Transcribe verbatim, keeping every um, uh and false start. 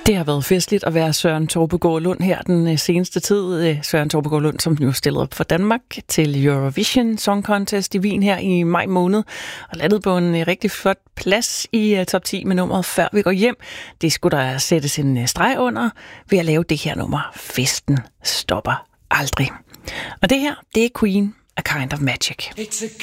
Det har været festligt at være Søren Troppegaard Lund her den seneste tid. Søren Troppegaard Lund, som nu stillede op for Danmark til Eurovision Song Contest i Wien her i maj måned, og landede på en rigtig flot plads i top ti med nummeret Før vi går hjem. Det skulle der sættes en streg under ved at lave det her nummer. Festen stopper aldrig. Og det her, det er Queen, A Kind of Magic. It's a